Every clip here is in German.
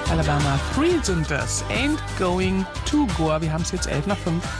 Alabama 3 sind das. Ain't going to go. Wir haben es jetzt 5:11.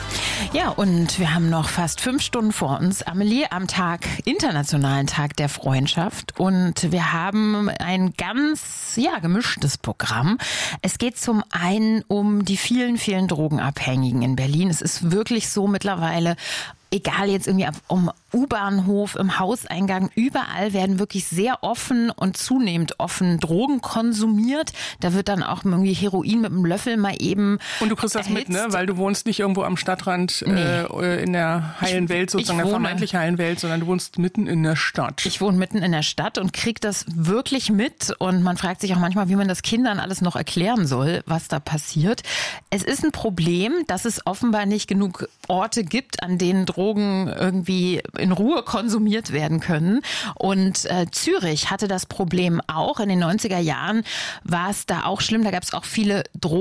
Ja, und wir haben noch fast 5 Stunden vor uns. Amelie, am internationalen Tag der Freundschaft. Und wir haben ein ganz, gemischtes Programm. Es geht zum einen um die vielen, vielen Drogenabhängigen in Berlin. Es ist wirklich so mittlerweile, egal jetzt irgendwie um U-Bahnhof, im Hauseingang, überall werden wirklich sehr offen und zunehmend offen Drogen konsumiert. Da wird dann auch irgendwie Heroin mit einem Löffel mal eben Und du kriegst das mit, ne? Weil du wohnst nicht irgendwo am Stadtrand in der heilen Welt, sozusagen der vermeintlich heilen Welt, sondern du wohnst mitten in der Stadt. Ich wohne mitten in der Stadt und krieg das wirklich mit. Und man fragt sich auch manchmal, wie man das Kindern alles noch erklären soll, was da passiert. Es ist ein Problem, dass es offenbar nicht genug Orte gibt, an denen Drogen irgendwie in Ruhe konsumiert werden können. Und Zürich hatte das Problem auch. In den 90er Jahren war es da auch schlimm. Da gab es auch viele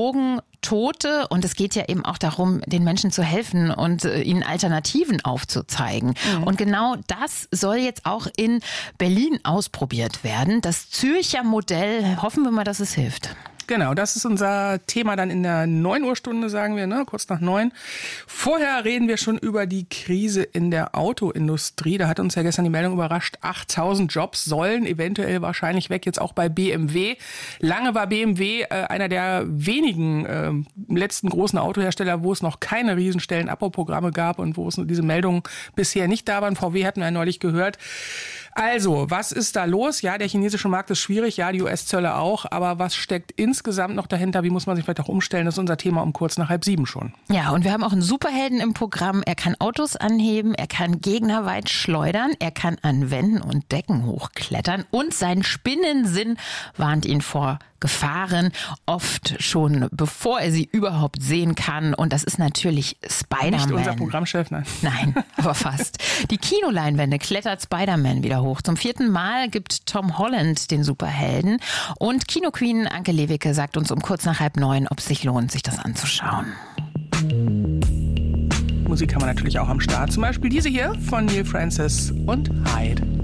Drogentote. Und es geht ja eben auch darum, den Menschen zu helfen und ihnen Alternativen aufzuzeigen. Mhm. Und genau das soll jetzt auch in Berlin ausprobiert werden. Das Zürcher Modell, hoffen wir mal, dass es hilft. Genau, das ist unser Thema dann in der 9 Uhr Stunde, sagen wir, ne? Kurz nach 9. Vorher reden wir schon über die Krise in der Autoindustrie. Da hat uns ja gestern die Meldung überrascht, 8.000 Jobs sollen eventuell wahrscheinlich weg, jetzt auch bei BMW. Lange war BMW einer der wenigen letzten großen Autohersteller, wo es noch keine Riesenstellenabbauprogramme gab und wo es diese Meldungen bisher nicht da waren. VW hatten wir ja neulich gehört. Also, was ist da los? Ja, der chinesische Markt ist schwierig, ja, die US-Zölle auch, aber was steckt insgesamt noch dahinter? Wie muss man sich vielleicht auch umstellen? Das ist unser Thema um kurz nach 6:30 schon. Ja, und wir haben auch einen Superhelden im Programm. Er kann Autos anheben, er kann Gegner weit schleudern, er kann an Wänden und Decken hochklettern und sein Spinnensinn warnt ihn vor Gefahren, oft schon bevor er sie überhaupt sehen kann. Und das ist natürlich Spider-Man. Nicht unser Programmchef, nein. Nein, aber fast. Die Kinoleinwände klettert Spider-Man wieder hoch. Zum 4. Mal gibt Tom Holland den Superhelden. Und Kinoqueen Anke Lewicke sagt uns um kurz nach 8:30, ob es sich lohnt, sich das anzuschauen. Musik haben wir natürlich auch am Start. Zum Beispiel diese hier von Neil Francis und Hyde.